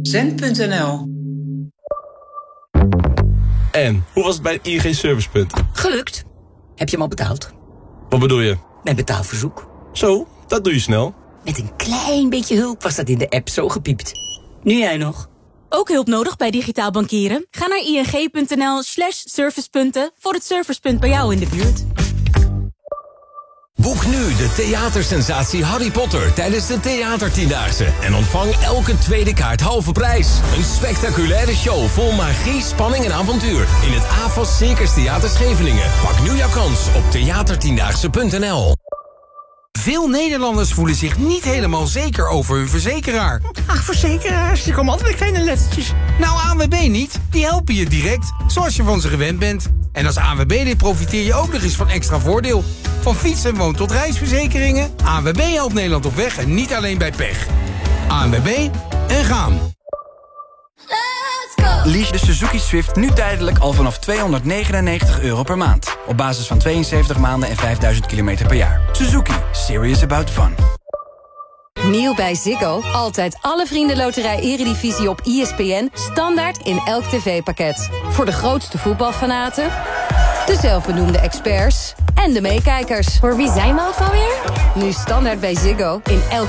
Zen.nl. En, hoe was het bij het ING Servicepunt? Gelukt. Heb je hem al betaald? Wat bedoel je? Mijn betaalverzoek. Zo, dat doe je snel. Met een klein beetje hulp was dat in de app zo gepiept. Nu jij nog. Ook hulp nodig bij digitaal bankieren? Ga naar ing.nl/servicepunten voor het servicepunt bij jou in de buurt. Boek nu de theatersensatie Harry Potter tijdens de Theatertiendaagse. En ontvang elke tweede kaart halve prijs. Een spectaculaire show vol magie, spanning en avontuur. In het AFAS Circus Theater Scheveningen. Pak nu jouw kans op theatertiendaagse.nl. Veel Nederlanders voelen zich niet helemaal zeker over hun verzekeraar. Ach, verzekeraars, die komen altijd met kleine lettertjes. Nou, ANWB niet. Die helpen je direct, zoals je van ze gewend bent. En als ANWB-lid profiteer je ook nog eens van extra voordeel. Van fiets- en woon- tot reisverzekeringen. ANWB helpt Nederland op weg en niet alleen bij pech. ANWB en gaan. Lease de Suzuki Swift nu tijdelijk al vanaf €299 per maand. Op basis van 72 maanden en 5000 kilometer per jaar. Suzuki. Serious about fun. Nieuw bij Ziggo. Altijd alle vriendenloterij Eredivisie op ESPN. Standaard in elk tv-pakket. Voor de grootste voetbalfanaten, de zelfbenoemde experts en de meekijkers. Voor wie zijn we ook alweer? Nu standaard bij Ziggo in elk